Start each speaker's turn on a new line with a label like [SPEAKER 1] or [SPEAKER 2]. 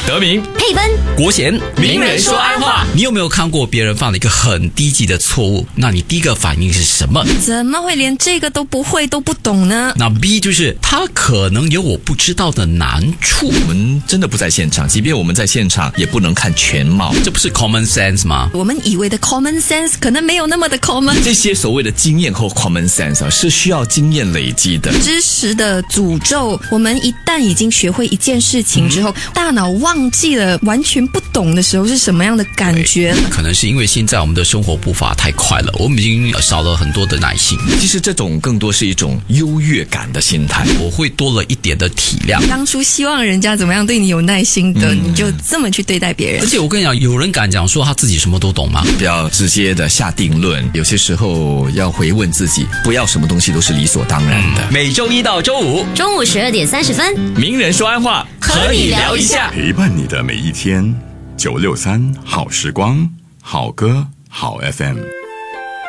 [SPEAKER 1] 德明、
[SPEAKER 2] 佩芬、
[SPEAKER 3] 国贤，
[SPEAKER 1] 名人说安话。
[SPEAKER 3] 你有没有看过别人犯了一个很低级的错误？那你第一个反应是什么？
[SPEAKER 2] 怎么会连这个都不会都不懂呢？
[SPEAKER 3] 那 B 就是他可能有我不知道的难处。
[SPEAKER 1] 我们真的不在现场，即便我们在现场，也不能看全貌。
[SPEAKER 3] 这不是 common sense 吗？
[SPEAKER 2] 我们以为的 common sense 可能没有那么的 common。
[SPEAKER 1] 这些所谓的经验或 common sense 是需要经验累积的。
[SPEAKER 2] 知识的诅咒，我们一旦已经学会一件事情之后，大脑忘记了完全不懂的时候是什么样的感觉。
[SPEAKER 3] 可能是因为现在我们的生活步伐太快了，我们已经少了很多的耐心。
[SPEAKER 1] 其实这种更多是一种优越感的心态，
[SPEAKER 3] 我会多了一点的体谅。
[SPEAKER 2] 当初希望人家怎么样对你有耐心的，你就这么去对待别人。
[SPEAKER 3] 而且我跟你讲，有人敢讲说他自己什么都懂吗？
[SPEAKER 1] 不要直接的下定论，有些时候要回问自己，不要什么东西都是理所当然的。
[SPEAKER 3] 每周一到周五
[SPEAKER 2] 中午12点30分，
[SPEAKER 1] 名人说安话，和你聊一下，
[SPEAKER 4] 陪伴你的每一天。963好时光，好歌好 FM。